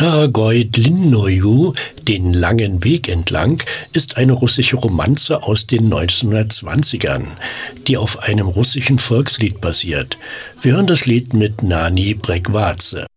Daragoj Dlinoju, den langen Weg entlang, ist eine russische Romanze aus den 1920ern, die auf einem russischen Volkslied basiert. Wir hören das Lied mit Nani Brekwadze.